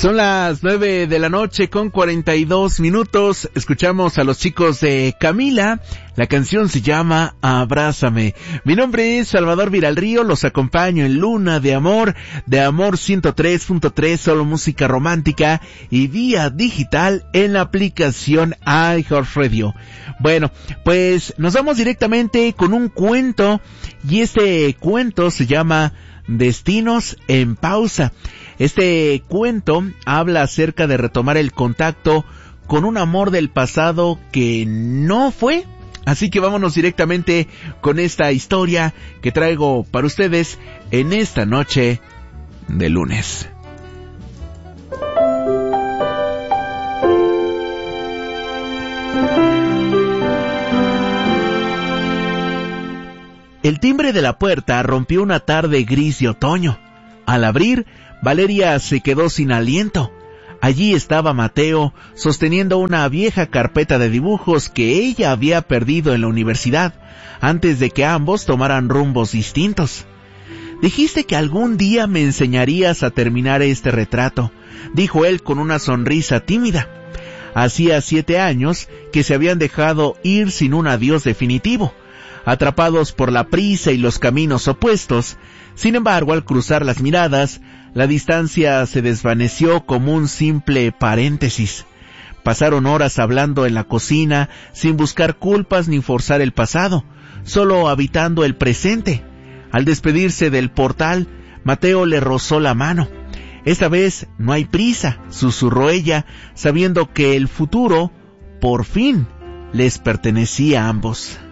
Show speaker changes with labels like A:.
A: Son las 9:42 p.m. Escuchamos a los chicos de Camila. La canción se llama Abrázame. Mi nombre es Salvador Viralrío. Los acompaño en Luna de Amor 103.3, solo música romántica y vía digital en la aplicación iHeartRadio. Bueno, pues nos vamos directamente con un cuento, y este cuento se llama Destinos en Pausa. Este cuento habla acerca de retomar el contacto con un amor del pasado que no fue. Así que vámonos directamente con esta historia que traigo para ustedes en esta noche de lunes. El timbre de la puerta rompió una tarde gris de otoño. Al abrir, Valeria se quedó sin aliento. Allí estaba Mateo, sosteniendo una vieja carpeta de dibujos que ella había perdido en la universidad, antes de que ambos tomaran rumbos distintos. «Dijiste que algún día me enseñarías a terminar este retrato», dijo él con una sonrisa tímida. Hacía 7 años que se habían dejado ir sin un adiós definitivo, atrapados por la prisa y los caminos opuestos. Sin embargo, al cruzar las miradas, la distancia se desvaneció como un simple paréntesis. Pasaron horas hablando en la cocina, sin buscar culpas ni forzar el pasado, solo habitando el presente. Al despedirse del portal, Mateo le rozó la mano. «Esta vez no hay prisa», susurró ella, sabiendo que el futuro, por fin, les pertenecía a ambos.